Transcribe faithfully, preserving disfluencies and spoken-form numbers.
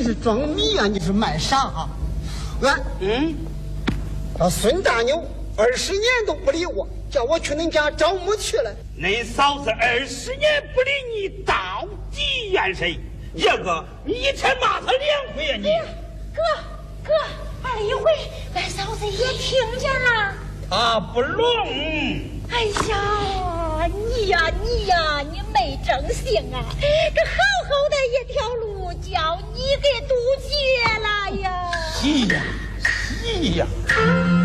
是装米啊？你是卖啥啊？俺嗯， 老孙大牛二十年都不理我，叫我去恁家找母去了。 恁嫂子二十年不理你，到底怨谁？这个你一天骂他两回啊你！ 哥哥，二一回俺嫂子也听见了。 他不聋。 哎呀，你呀你呀，你没正形啊！这好好的一条路叫你给堵截了呀！ 急呀急呀！